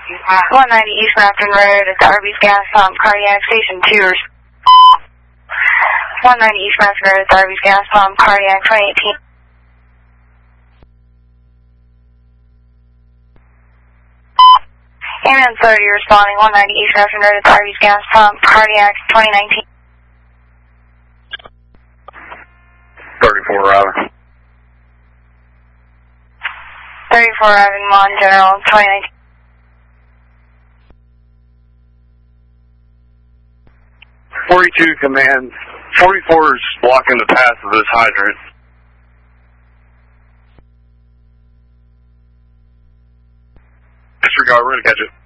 190 East Grafton Road at the Arby's gas pump, cardiac station 2. 190 East Grafton Road at the Arby's gas pump, cardiac 2018. Ambulance 30 responding, 190 East Grafton Road at the Arby's gas pump, cardiac 2019. 34 arriving. 34 arriving, Mon General 2019. 42 command. 44 is blocking the path of this hydrant. Disregard, we're going to catch it.